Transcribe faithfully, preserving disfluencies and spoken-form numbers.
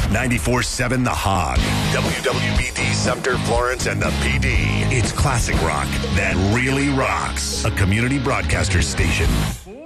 ninety-four seven The Hog. W W B D Sumter, Florence, and the P D. It's classic rock that really rocks. A community broadcaster station.